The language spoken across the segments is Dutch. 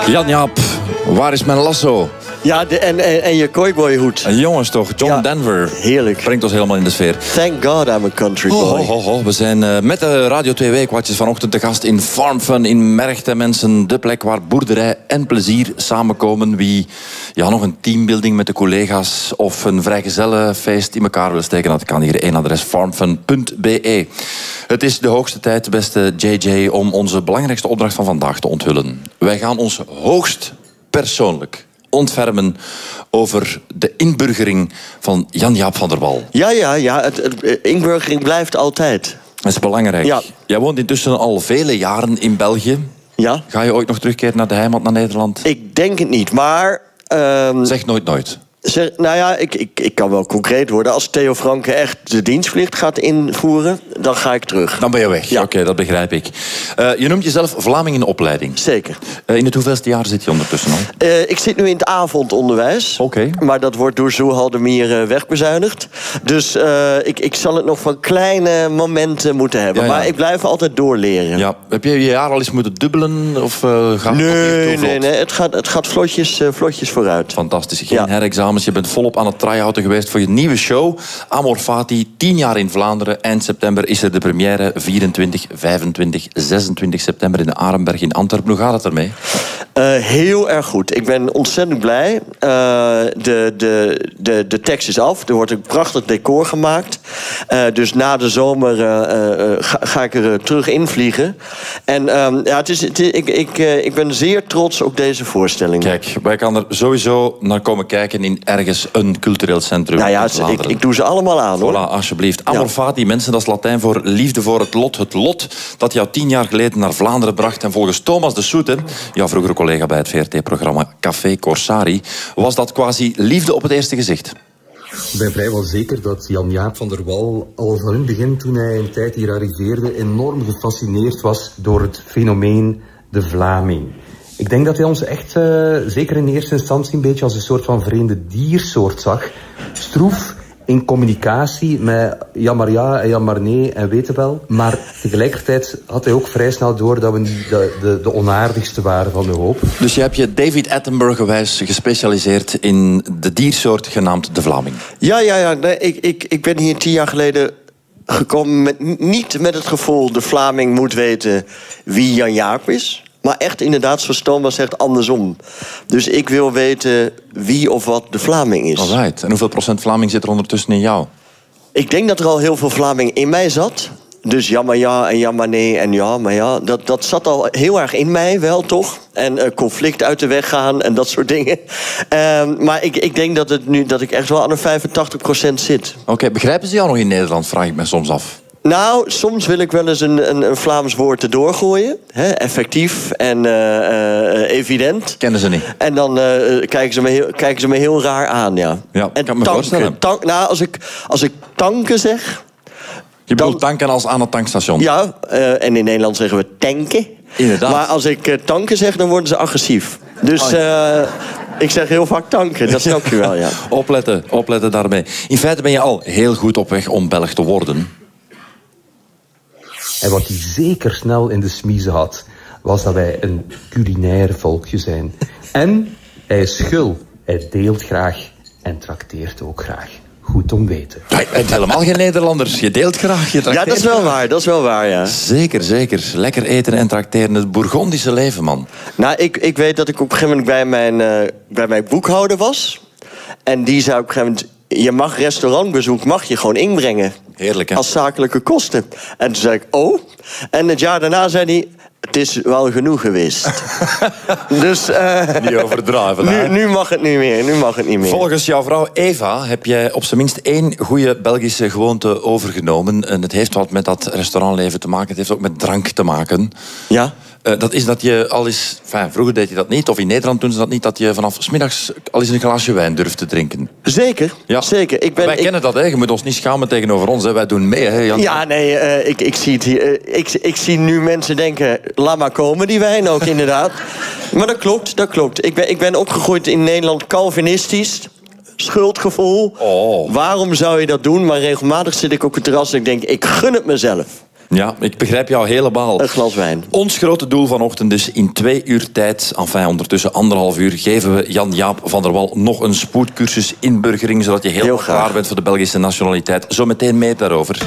Jan-Jaap, waar is mijn lasso? Ja, en je cowboyhoed. Jongens toch, John Denver. Heerlijk. Brengt ons helemaal in de sfeer. Thank God I'm a country boy. We zijn met de Radio 2 Weekwatches vanochtend te gast in Farm Fun in Merchten. Mensen, de plek waar boerderij en plezier samenkomen. Wie nog een teambuilding met de collega's of een vrijgezellenfeest in elkaar wil steken, dat kan hier. Eén adres, farmfun.be. Het is de hoogste tijd, beste JJ, om onze belangrijkste opdracht van vandaag te onthullen. Wij gaan ons hoogst persoonlijk ontfermen over de inburgering van Jan-Jaap van der Wal. Ja. Inburgering blijft altijd. Dat is belangrijk. Ja. Jij woont intussen al vele jaren in België. Ja. Ga je ooit nog terugkeren naar de heimat, naar Nederland? Ik denk het niet, maar... Zeg nooit nooit. Nou ja, ik kan wel concreet worden. Als Theo Franke echt de dienstplicht gaat invoeren, dan ga ik terug. Dan ben je weg. Ja. Oké, dat begrijp ik. Je noemt jezelf Vlaming in opleiding. Zeker. In het hoeveelste jaar zit je ondertussen al? Ik zit nu in het avondonderwijs. Oké. Maar dat wordt door Zohaldemir wegbezuinigd. Dus ik zal het nog van kleine momenten moeten hebben. Ja. Maar ik blijf altijd doorleren. Ja. Heb je je jaar al eens moeten dubbelen? Of gaat het Nee. Het gaat vlotjes vooruit. Fantastisch. Geen herexamens. Je bent volop aan het try-outen geweest voor je nieuwe show. Amor Fati, 10 jaar in Vlaanderen. Eind september is er de première. 24, 25, 26 september in de Arenberg in Antwerpen. Hoe gaat het ermee? Heel erg goed. Ik ben ontzettend blij. De tekst is af. Er wordt een prachtig decor gemaakt. Dus na de zomer ga ik er terug invliegen. En ik ben zeer trots op deze voorstelling. Kijk, wij gaan er sowieso naar komen kijken in ergens een cultureel centrum. Nou ja, ik doe ze allemaal aan, hoor. Voilà, alsjeblieft. Amor Fati, mensen, dat is Latijn voor liefde voor het lot. Het lot dat jou 10 jaar geleden naar Vlaanderen bracht. En volgens Thomas de Soete, jouw vroegere collega bij het VRT-programma Café Corsari, was dat quasi liefde op het eerste gezicht. Ik ben vrijwel zeker dat Jan-Jaap van der Wal al van in het begin, toen hij een tijd hier arriveerde, enorm gefascineerd was door het fenomeen de Vlaming. Ik denk dat hij ons echt, zeker in eerste instantie, een beetje als een soort van vreemde diersoort zag. Stroef in communicatie met ja maar ja en ja maar nee en weten wel. Maar tegelijkertijd had hij ook vrij snel door dat we niet de onaardigste waren van de hoop. Dus je hebt je David Attenborough-gewijs gespecialiseerd in de diersoort genaamd de Vlaming. Ja. Nee, ik ben hier 10 jaar geleden gekomen niet met het gevoel de Vlaming moet weten wie Jan-Jaap is. Maar echt inderdaad, zoals Thomas zegt, andersom. Dus ik wil weten wie of wat de Vlaming is. Alright. En hoeveel procent Vlaming zit er ondertussen in jou? Ik denk dat er al heel veel Vlaming in mij zat. Dus ja maar ja en ja maar nee en ja maar ja. Dat zat al heel erg in mij wel, toch? En conflict uit de weg gaan en dat soort dingen. Maar ik denk dat ik echt wel aan een 85% zit. Oké, begrijpen ze jou nog in Nederland, vraag ik me soms af. Nou, soms wil ik wel eens een Vlaams woord erdoor gooien. Effectief en evident. Kennen ze niet. En dan kijken ze me heel raar aan, ja. Ja, en kan me voorstellen. Als ik tanken zeg... Je bedoelt tanken als aan het tankstation? Ja, en in Nederland zeggen we tanken. Inderdaad. Maar als ik tanken zeg, dan worden ze agressief. Dus... ik zeg heel vaak tanken, dat snap je wel, ja. Opletten daarmee. In feite ben je al heel goed op weg om Belg te worden. En wat hij zeker snel in de smiezen had, was dat wij een culinair volkje zijn. En hij is gul, hij deelt graag en trakteert ook graag. Goed om weten. Je bent helemaal geen Nederlanders. Je deelt graag, je trakteert. Ja, dat is wel waar, ja. Zeker. Lekker eten en trakteren. Het Bourgondische leven, man. Nou, ik weet dat ik op een gegeven moment bij mijn boekhouder was. En die zei op een gegeven moment... Je mag restaurantbezoek gewoon inbrengen. Heerlijk, hè? Als zakelijke kosten. En toen zei ik, oh. En het jaar daarna zei hij... Het is wel genoeg geweest. Dus... Niet overdrijven. Nu mag het niet meer. Volgens jouw vrouw Eva heb jij op zijn minst 1 goede Belgische gewoonte overgenomen. En het heeft wat met dat restaurantleven te maken. Het heeft ook met drank te maken. Ja? Dat is dat je al eens... vroeger deed je dat niet, of in Nederland doen ze dat niet... dat je vanaf 's middags al eens een glaasje wijn durft te drinken. Zeker, ja. Zeker. Wij kennen dat, hè. Je moet ons niet schamen tegenover ons, hè. Wij doen mee, hè, Jan? Ja, nee, ik zie het hier. Ik zie nu mensen denken... laat maar komen, die wijn ook, inderdaad. Maar dat klopt. Ik ben opgegroeid in Nederland Calvinistisch... Schuldgevoel. Oh. Waarom zou je dat doen? Maar regelmatig zit ik op het terras en ik denk... ik gun het mezelf. Ja, ik begrijp jou helemaal. Een glas wijn. Ons grote doel vanochtend dus in 2 uur tijd, enfin ondertussen 1,5 uur, geven we Jan-Jaap van der Wal nog een spoedcursus inburgering, zodat je heel klaar bent voor de Belgische nationaliteit. Zometeen meer daarover.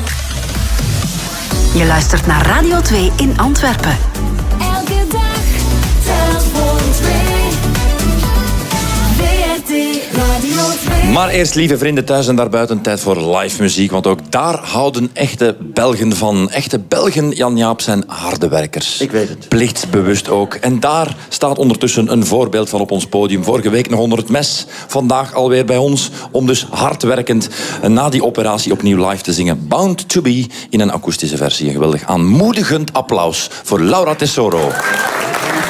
Je luistert naar Radio 2 in Antwerpen. Elke dag telt voor 2. VRT Radio 2. Maar eerst, lieve vrienden thuis en daarbuiten, tijd voor live muziek. Want ook daar houden echte Belgen van. Echte Belgen, Jan-Jaap, zijn harde werkers. Ik weet het. Plichtsbewust ook. En daar staat ondertussen een voorbeeld van op ons podium. Vorige week nog onder het mes. Vandaag alweer bij ons. Om dus hardwerkend na die operatie opnieuw live te zingen. Bound to be in een akoestische versie. Een geweldig aanmoedigend applaus voor Laura Tesoro.